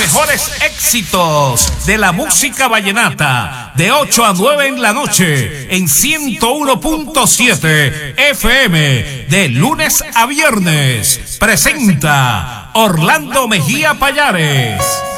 mejores éxitos de la música vallenata, de 8 a 9 en la noche, en 101.7 FM, de lunes a viernes. Presenta Orlando Mejía Payares.